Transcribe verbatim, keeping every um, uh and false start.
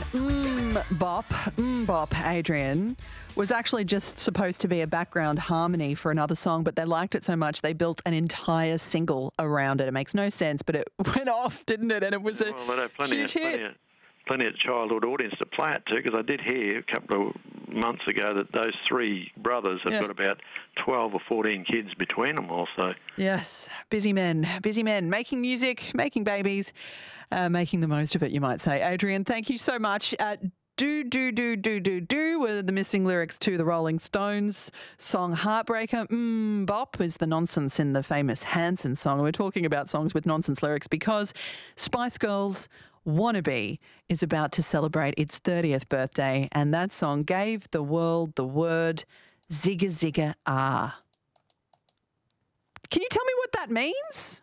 Mmm Bop, Mmm Bop, Adrian, was actually just supposed to be a background harmony for another song, but they liked it so much they built an entire single around it. It makes no sense, but it went off, didn't it? And it was a well, they have plenty huge of, hit. plenty of, plenty of childhood audience to play it to, because I did hear a couple of months ago that those three brothers have Yeah. got about twelve or fourteen kids between them also. Yes, busy men, busy men, making music, making babies, uh, making the most of it, you might say. Adrian, thank you so much. Uh, Do, do, do, do, do, do were the missing lyrics to the Rolling Stones song Heartbreaker. Mmm Bop is the nonsense in the famous Hanson song. We're talking about songs with nonsense lyrics because Spice Girls' Wannabe is about to celebrate its thirtieth birthday, and that song gave the world the word zigga zigga ah. Can you tell me what that means?